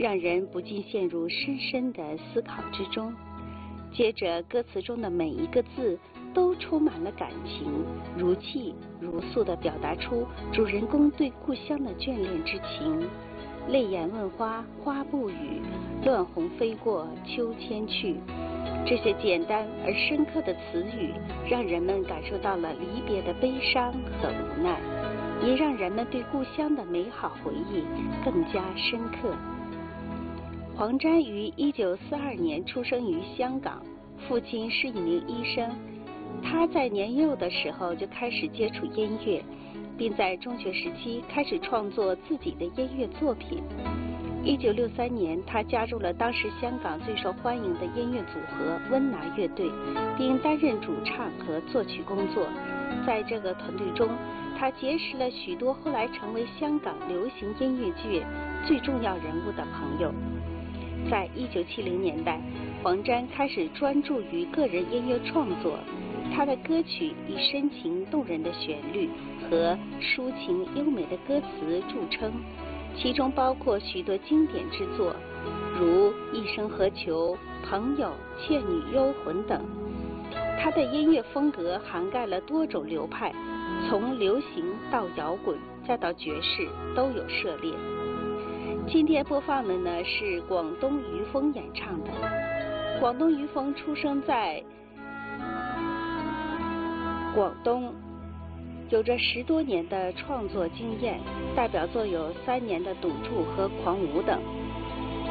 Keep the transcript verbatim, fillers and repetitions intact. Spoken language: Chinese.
让人不禁陷入深深的思考之中。接着，歌词中的每一个字都充满了感情，如泣如诉地表达出主人公对故乡的眷恋之情。泪眼问花，花不语；乱红飞过，秋千去。这些简单而深刻的词语，让人们感受到了离别的悲伤和无奈，也让人们对故乡的美好回忆更加深刻。黄沾于一九四二年出生于香港，父亲是一名医生。他在年幼的时候就开始接触音乐，并在中学时期开始创作自己的音乐作品。一九六三年，他加入了当时香港最受欢迎的音乐组合温拿乐队，并担任主唱和作曲工作。在这个团队中，他结识了许多后来成为香港流行音乐界最重要人物的朋友。在一九七零年代，黄沾开始专注于个人音乐创作。他的歌曲以深情动人的旋律和抒情优美的歌词著称，其中包括许多经典之作，如《一生何求》、《朋友》、《倩女幽魂》等。他的音乐风格涵盖了多种流派，从流行到摇滚再到爵士都有涉猎。今天播放的呢是广东于峰演唱的。广东于峰出生在广东，有着十多年的创作经验，代表作有《三年的赌注》和《狂舞》等。